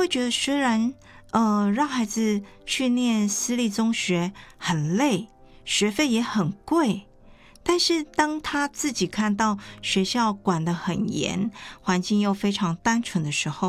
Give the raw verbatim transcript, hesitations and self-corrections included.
会觉得虽然呃让孩子去念私立中学很累，学费也很贵，但是当他自己看到学校管得很严，环境又非常单纯的时候，